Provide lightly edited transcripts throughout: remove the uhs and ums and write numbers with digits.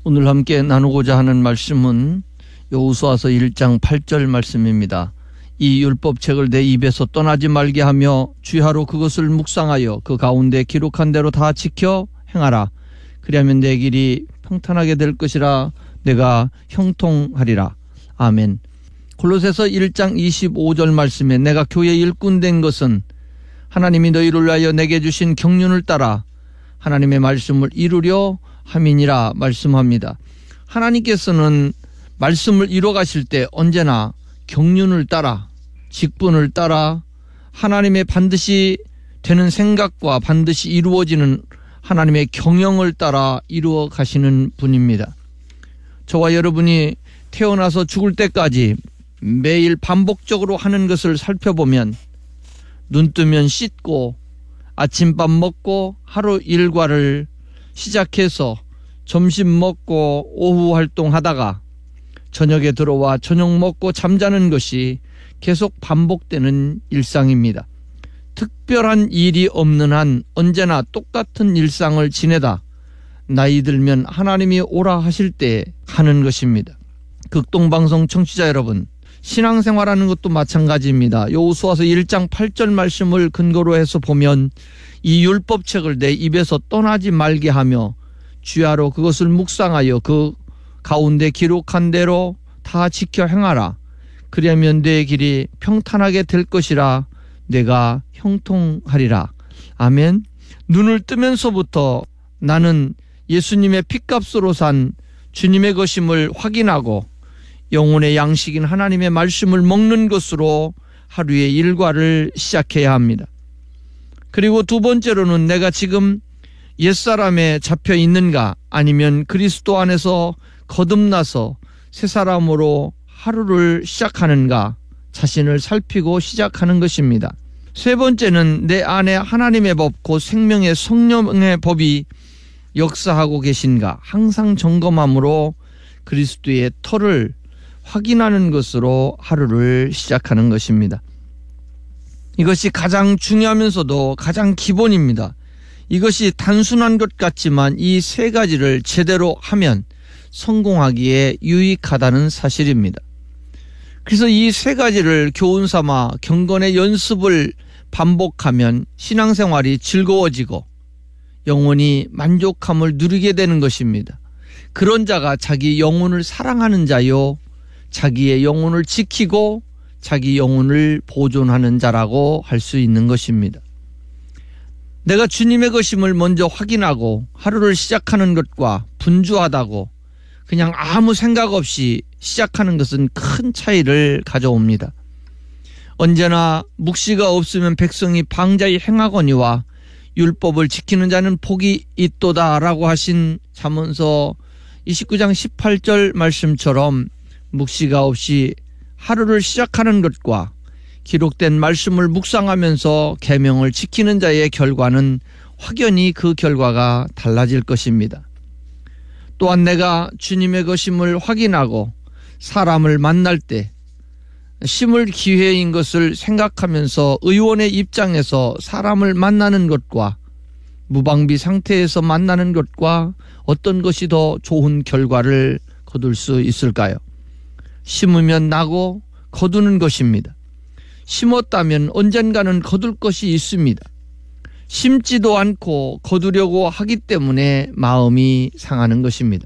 오늘 함께 나누고자 하는 말씀은 여호수아서 1장 8절 말씀입니다. 이 율법책을 내 입에서 떠나지 말게 하며 주야로 그것을 묵상하여 그 가운데 기록한 대로 다 지켜 행하라. 그리하면 내 길이 평탄하게 될 것이라. 내가 형통하리라. 아멘. 골로새서 1장 25절 말씀에 내가 교회 일꾼 된 것은 하나님이 너희를 위하여 내게 주신 경륜을 따라 하나님의 말씀을 이루려 함이니라 말씀합니다. 하나님께서는 말씀을 이뤄가실 때 언제나 경륜을 따라, 직분을 따라 하나님의 반드시 되는 생각과 반드시 이루어지는 하나님의 경영을 따라 이루어 가시는 분입니다. 저와 여러분이 태어나서 죽을 때까지 매일 반복적으로 하는 것을 살펴보면 눈 뜨면 씻고 아침밥 먹고 하루 일과를 시작해서 점심 먹고 오후 활동하다가 저녁에 들어와 저녁 먹고 잠자는 것이 계속 반복되는 일상입니다. 특별한 일이 없는 한 언제나 똑같은 일상을 지내다 나이 들면 하나님이 오라 하실 때 하는 것입니다. 극동방송 청취자 여러분, 신앙생활하는 것도 마찬가지입니다. 여호수아서 1장 8절 말씀을 근거로 해서 보면 이 율법책을 내 입에서 떠나지 말게 하며 주야로 그것을 묵상하여 그 가운데 기록한 대로 다 지켜 행하라. 그리하면 내 길이 평탄하게 될 것이라. 내가 형통하리라. 아멘. 눈을 뜨면서부터 나는 예수님의 핏값으로 산 주님의 것임을 확인하고 영혼의 양식인 하나님의 말씀을 먹는 것으로 하루의 일과를 시작해야 합니다. 그리고 두 번째로는 내가 지금 옛사람에 잡혀 있는가 아니면 그리스도 안에서 거듭나서 새 사람으로 하루를 시작하는가 자신을 살피고 시작하는 것입니다. 세 번째는 내 안에 하나님의 법 곧 생명의 성령의 법이 역사하고 계신가 항상 점검함으로 그리스도의 터를 확인하는 것으로 하루를 시작하는 것입니다. 이것이 가장 중요하면서도 가장 기본입니다. 이것이 단순한 것 같지만 이 세 가지를 제대로 하면 성공하기에 유익하다는 사실입니다. 그래서 이 세 가지를 교훈 삼아 경건의 연습을 반복하면 신앙생활이 즐거워지고 영혼이 만족함을 누리게 되는 것입니다. 그런 자가 자기 영혼을 사랑하는 자요 자기의 영혼을 지키고 자기 영혼을 보존하는 자라고 할 수 있는 것입니다. 내가 주님의 것임을 먼저 확인하고 하루를 시작하는 것과 분주하다고 그냥 아무 생각 없이 시작하는 것은 큰 차이를 가져옵니다. 언제나 묵시가 없으면 백성이 방자히 행하거니와 율법을 지키는 자는 복이 있도다라고 하신 잠언서 29장 18절 말씀처럼 묵시가 없이 하루를 시작하는 것과 기록된 말씀을 묵상하면서 계명을 지키는 자의 결과는 확연히 그 결과가 달라질 것입니다. 또한 내가 주님의 것임을 확인하고 사람을 만날 때 심을 기회인 것을 생각하면서 의원의 입장에서 사람을 만나는 것과 무방비 상태에서 만나는 것과 어떤 것이 더 좋은 결과를 거둘 수 있을까요? 심으면 나고 거두는 것입니다. 심었다면 언젠가는 거둘 것이 있습니다. 심지도 않고 거두려고 하기 때문에 마음이 상하는 것입니다.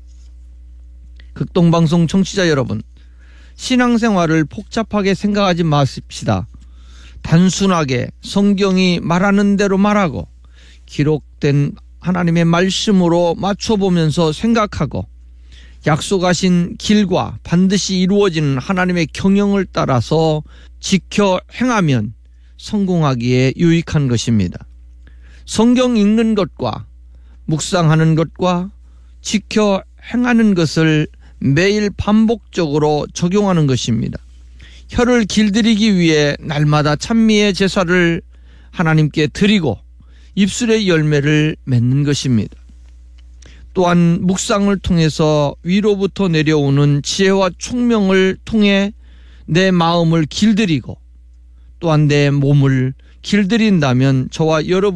극동방송 청취자 여러분, 신앙생활을 복잡하게 생각하지 마십시다. 단순하게 성경이 말하는 대로 말하고 기록된 하나님의 말씀으로 맞춰보면서 생각하고 약속하신 길과 반드시 이루어지는 하나님의 경영을 따라서 지켜 행하면 성공하기에 유익한 것입니다. 성경 읽는 것과 묵상하는 것과 지켜 행하는 것을 매일 반복적으로 적용하는 것입니다. 혀를 길들이기 위해 날마다 찬미의 제사를 하나님께 드리고 입술의 열매를 맺는 것입니다. 또한 묵상을 통해서 위로부터 내려오는 지혜와 총명을 통해 내 마음을 길들이고 또한 내 몸을 길들인다면 저와 여러분